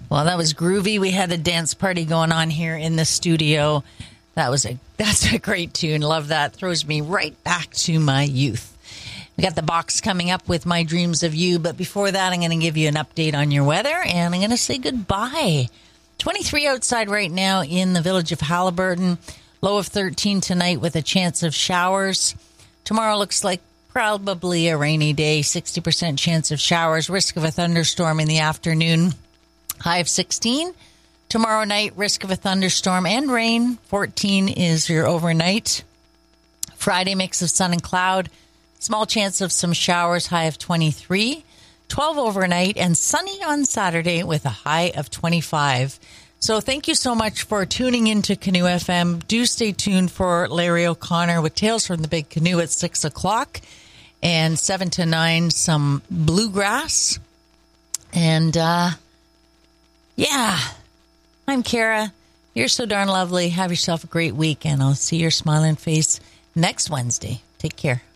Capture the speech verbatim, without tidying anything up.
Well, that was groovy. We had a dance party going on here in the studio. That was a that's a great tune. Love that. Throws me right back to my youth. We got the box coming up with My Dreams of You, but before that, I'm going to give you an update on your weather, and I'm going to say goodbye. twenty-three outside right now in the village of Halliburton. Low of thirteen tonight with a chance of showers. Tomorrow looks like probably a rainy day, sixty percent chance of showers, risk of a thunderstorm in the afternoon. High of sixteen. Tomorrow night, risk of a thunderstorm and rain. fourteen is your overnight. Friday, mix of sun and cloud. Small chance of some showers, high of twenty-three. twelve overnight and sunny on Saturday with a high of twenty-five. So thank you so much for tuning into Canoe F M. Do stay tuned for Larry O'Connor with Tales from the Big Canoe at six o'clock. And seven to nine, some bluegrass. And, uh, yeah, I'm Kara. You're so darn lovely. Have yourself a great week, and I'll see your smiling face next Wednesday. Take care.